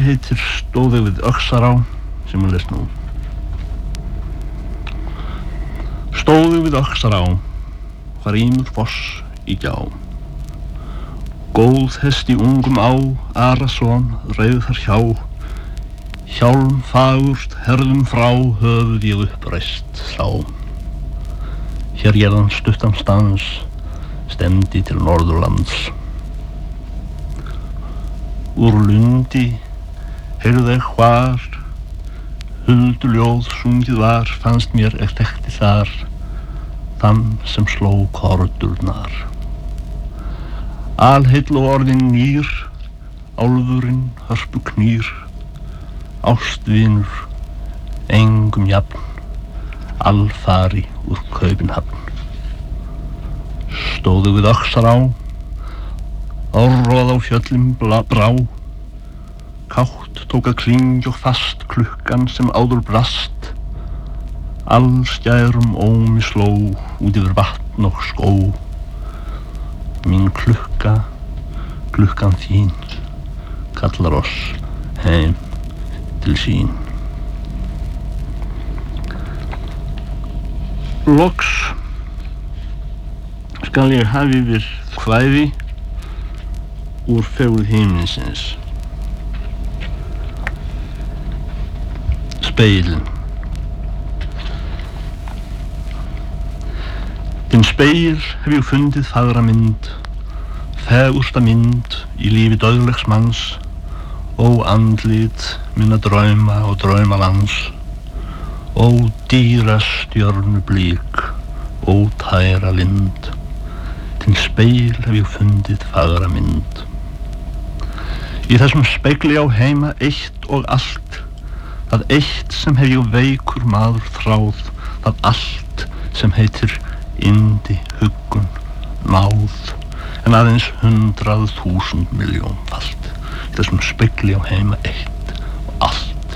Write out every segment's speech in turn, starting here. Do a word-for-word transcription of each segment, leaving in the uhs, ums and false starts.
heitir Stóðu við Öxará, sem hún les nú. Stóðu við Öxará, hvar ímur foss í gjá. Góð hesti ungum á, Arason reið þar hjá. Hjálm fagurt herðum frá, höfuð ég uppreist sá. Hér gerðan stuttan stans, stemdi til Norðurlands. Úr lundi heyrðu ég hvar, hulduljóð sungið var, fannst mér ég þekkti þar, þann sem sló kordurnar. Alheill og orðin nýr, álfurinn hörpu knýr, ástvinur, engum jafn, alfari úr Kaupinhafn. Stóðu við Öxará, orroð á fjöllum brá, kátt tók að klingja og fast klukkan sem áður brast, allskærum ómi sló út yfir vatn og skó. Mín klukka, klukkan þín, kallar oss heim til sín. Loks skal ég hafa yfir kvæði úr fegurð himinsins. Speilin. Þinn speil hef ég fundið fagra mynd, fegursta mynd í lífi dauðlegs manns, ó andlit minna drauma og draumalands, ó dýra stjörnu blík, ó tæra lind. Þinn speil hef ég fundið fagra mynd. Í þessum spegli á heima eitt og allt, það eitt sem hef ég veikur maður þráð, það allt sem heitir yndi, huggun, náð, en aðeins hundrað þúsund miljónfalt. Í þessum spegli á heima eitt og allt.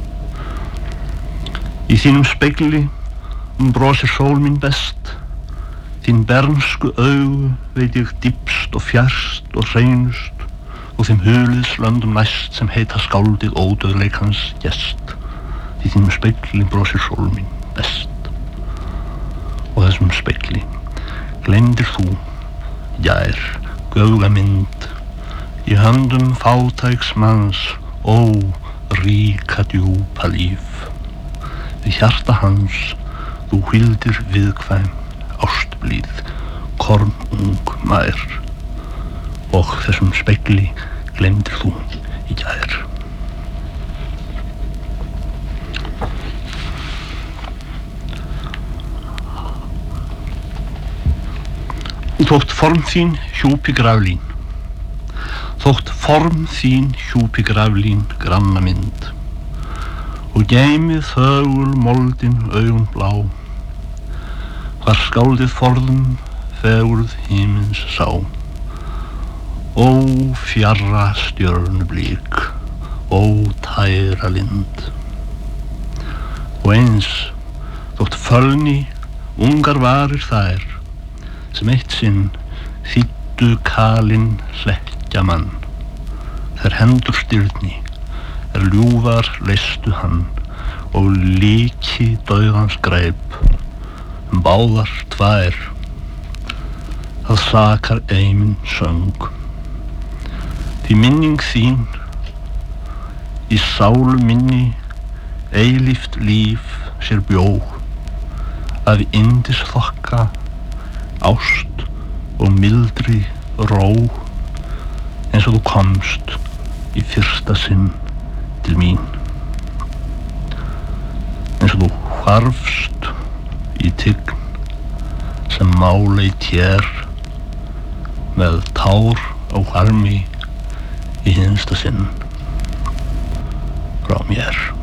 Í þínum spegli brosir sól mín best, þín bernsku augu veit ég dýpst og fjærst og hreinust, og þeim huliðslöndum næst sem heita skáldið ódauðleikans gest. Í þínum spegli brosir sól mín best. Og þessum spegli gleymdir þú, jær, göfuga mynd, í höndum fátæks manns, ó, ríka djúpa líf. Við hjarta hans þú hvíldir viðkvæm, ástblíð, kornung mær, og þessum spegli gleymdir þú, jær. Þótt form þín hjúpi graflín, þótt form þín hjúpi graflín granna mynd, og geymið þögul moldin augun blá, hvar skáldið forðum fegurð himins sá, ó fjarra stjörnu blík, ó tæra lind. Og eins þótt fölni ungar varir þær, sem eitt sinn þýddu kalinn hlekkja mann, þeir hendur styrni er ljúfar leistu hann, og líki dauðans greip um báðar tvær, það sakar eimin söng. Því minning þín í sálu minni eilíft líf sér bjó, að yndis þokka, ást og mildri ró, eins og þú komst í fyrsta sinn til mín, eins og þú hvarfst í tign sem máleit hér með tár á harmi í hinsta sinn frá mér.